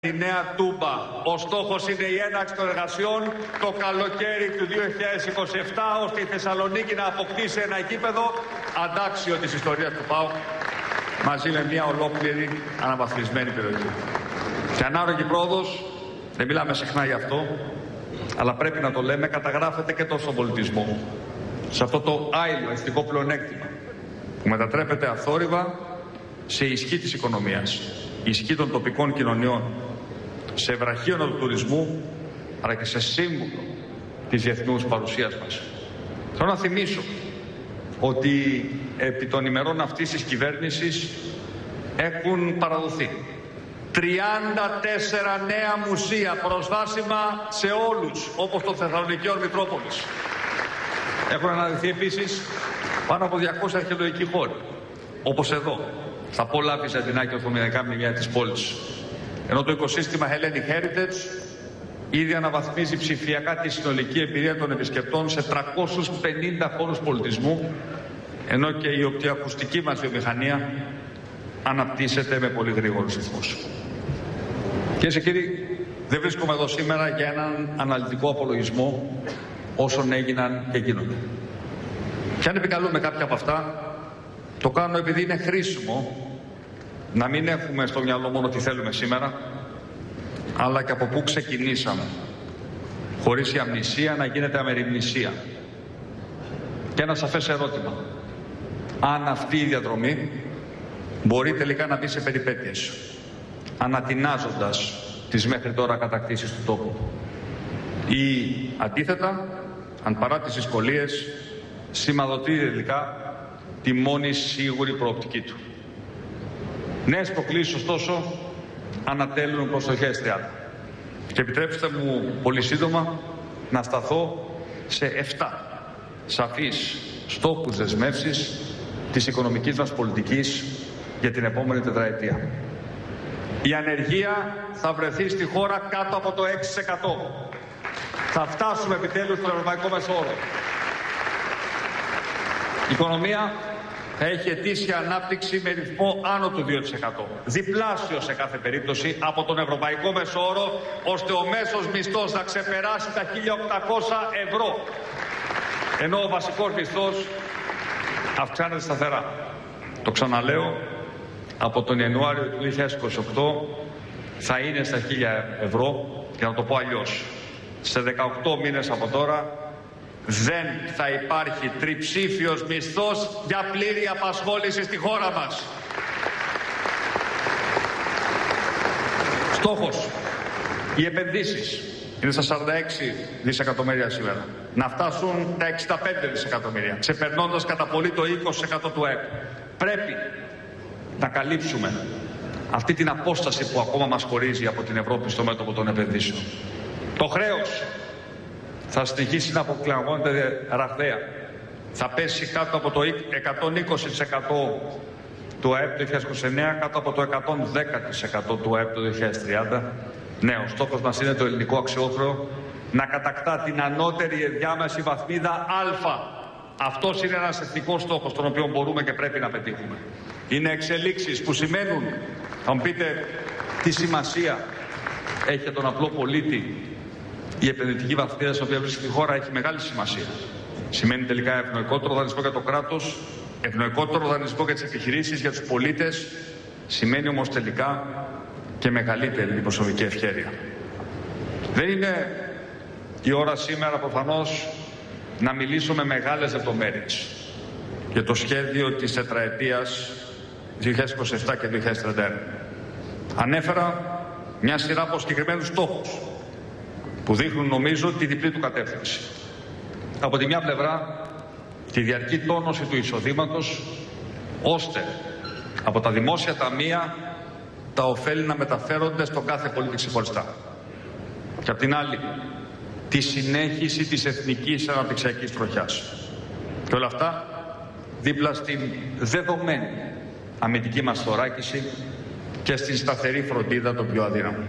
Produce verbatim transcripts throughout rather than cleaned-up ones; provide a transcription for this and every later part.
Η νέα Τούμπα. Ο στόχος είναι η έναρξη των εργασιών το καλοκαίρι του δύο χιλιάδες είκοσι επτά, ώστε η Θεσσαλονίκη να αποκτήσει ένα γήπεδο αντάξιο της ιστορίας του ΠΑΟΚ, μαζί με μια ολόκληρη αναβαθμισμένη περιοχή. Και ανάλογη πρόοδος, δεν μιλάμε συχνά γι' αυτό, αλλά πρέπει να το λέμε, καταγράφεται και τόσο στον πολιτισμό. Σε αυτό το άειλο εθνικό πλεονέκτημα που μετατρέπεται αθόρυβα σε ισχύ της οικονομίας, ισχύ των τοπικών κοινωνιών, σε βραχίωνα του τουρισμού, αλλά και σε σύμβουλο της διεθνούς παρουσίας μας. Θέλω να θυμίσω ότι επί των ημερών αυτής της κυβέρνησης έχουν παραδοθεί τριάντα τέσσερα νέα μουσεία προσβάσιμα σε όλους, όπως το Θεσσαλονικαίος Μητρόπολης. Έχουν αναδειχθεί επίσης πάνω από διακόσια αρχαιολογικοί χώροι, όπως εδώ, στα πολλά βυζαντινά οθωμανικά μνημεία της πόλης. Ενώ το οικοσύστημα Hellenic Heritage ήδη αναβαθμίζει ψηφιακά τη συνολική εμπειρία των επισκεπτών σε τριακόσιους πενήντα χώρους πολιτισμού, ενώ και η οπτικοακουστική μας βιομηχανία αναπτύσσεται με πολύ γρήγορους ρυθμούς. Κυρίες και κύριοι, δεν βρίσκομαι εδώ σήμερα για έναν αναλυτικό απολογισμό όσων έγιναν και γίνονται. Και αν επικαλούμε κάποια από αυτά, το κάνω επειδή είναι χρήσιμο να μην έχουμε στο μυαλό μόνο τι θέλουμε σήμερα, αλλά και από πού ξεκινήσαμε, χωρίς η αμνησία να γίνεται αμεριμνησία. Και ένα σαφές ερώτημα: αν αυτή η διαδρομή μπορεί τελικά να μπει σε περιπέτειες, ανατινάζοντας τις μέχρι τώρα κατακτήσεις του τόπου, ή αντίθετα, αν παρά τις δυσκολίες σηματοδοτεί τελικά τη μόνη σίγουρη προοπτική του. Νέες προκλήσεις, ωστόσο, ανατέλουν προς το δύο χιλιάδες τριάντα. Και επιτρέψτε μου πολύ σύντομα να σταθώ σε εφτά σαφείς στόχους δεσμεύσεις της οικονομικής μας πολιτικής για την επόμενη τετραετία. Η ανεργία θα βρεθεί στη χώρα κάτω από το έξι τοις εκατό. Θα φτάσουμε επιτέλους στον ευρωπαϊκό μέσο όρο. Η οικονομία θα έχει ετήσια ανάπτυξη με ρυθμό άνω του δύο τοις εκατό. Διπλάσιο σε κάθε περίπτωση από τον ευρωπαϊκό μέσο όρο, ώστε ο μέσος μισθός να ξεπεράσει τα χίλια οκτακόσια ευρώ. Ενώ ο βασικός μισθός αυξάνεται σταθερά. Το ξαναλέω, από τον Ιανουάριο του δύο χιλιάδες είκοσι οκτώ θα είναι στα χίλια ευρώ, και να το πω αλλιώς, σε δεκαοκτώ μήνες από τώρα δεν θα υπάρχει τριψήφιος μισθός για πλήρη απασχόληση στη χώρα μας. Στόχος: οι επενδύσεις είναι στα σαράντα έξι δισεκατομμύρια σήμερα, να φτάσουν τα εξήντα πέντε δισεκατομμύρια, ξεπερνώντας κατά πολύ το είκοσι τοις εκατό του ΑΕΠ. Πρέπει να καλύψουμε αυτή την απόσταση που ακόμα μας χωρίζει από την Ευρώπη στο μέτωπο των επενδύσεων. Το χρέος θα συνεχίσει να αποκλιμακώνεται ραγδαία. Θα πέσει κάτω από το εκατόν είκοσι τοις εκατό του ΑΕΠ το δύο χιλιάδες είκοσι εννέα, κάτω από το εκατόν δέκα τοις εκατό του ΑΕΠ το δύο χιλιάδες τριάντα. Ναι, ο στόχος μας είναι το ελληνικό αξιόχρεο να κατακτά την ανώτερη ενδιάμεση βαθμίδα Α. Αυτός είναι ένας εθνικός στόχος, τον οποίο μπορούμε και πρέπει να πετύχουμε. Είναι εξελίξεις που σημαίνουν, θα μου πείτε, τι σημασία έχει για τον απλό πολίτη η επενδυτική βαθμίδα στην οποία βρίσκεται η χώρα. Έχει μεγάλη σημασία. Σημαίνει τελικά ευνοϊκότερο δανεισμό για το κράτος, ευνοϊκότερο δανεισμό για τις επιχειρήσεις, για τους πολίτες. Σημαίνει όμως τελικά και μεγαλύτερη προσωπική ευχέρεια. Δεν είναι η ώρα σήμερα προφανώς να μιλήσω με μεγάλες λεπτομέρειες για το σχέδιο της τετραετίας δύο χιλιάδες είκοσι επτά και δύο χιλιάδες τριάντα ένα. Ανέφερα μια σειρά από συγκεκριμένους στόχους που δείχνουν, νομίζω, τη διπλή του κατεύθυνση. Από τη μια πλευρά, τη διαρκή τόνωση του εισοδήματος, ώστε από τα δημόσια ταμεία τα ωφέλη να μεταφέρονται στον κάθε πολίτη ξεχωριστά. Και από την άλλη, τη συνέχιση της εθνικής αναπτυξιακής τροχιάς. Και όλα αυτά δίπλα στην δεδομένη αμυντική μας θωράκιση και στην σταθερή φροντίδα των πιο αδύναμων.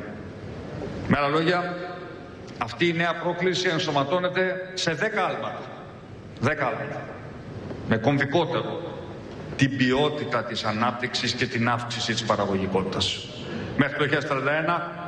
Με άλλα λόγια, αυτή η νέα πρόκληση ενσωματώνεται σε δέκα άλματα. Δέκα άλματα. Με κομβικότερο την ποιότητα της ανάπτυξης και την αύξηση της παραγωγικότητας. Μέχρι το δύο χιλιάδες τριάντα ένα